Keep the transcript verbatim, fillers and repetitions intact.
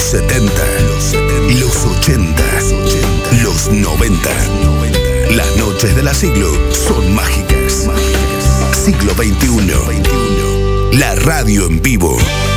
setenta, los ochenta, los noventa. Las noches de la Siglo son mágicas. Siglo veintiuno. La radio en vivo.